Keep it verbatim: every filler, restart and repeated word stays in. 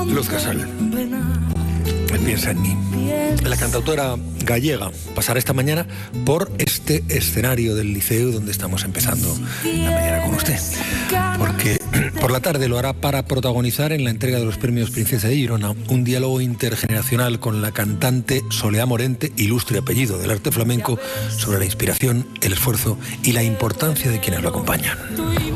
Luz Casal. Piensa en mí. La cantautora gallega pasará esta mañana por este escenario del Liceo donde estamos empezando la mañana con usted. Porque por la tarde lo hará para protagonizar en la entrega de los premios Princesa de Girona un diálogo intergeneracional con la cantante Soleá Morente, ilustre apellido del arte flamenco, sobre la inspiración, el esfuerzo y la importancia de quienes lo acompañan.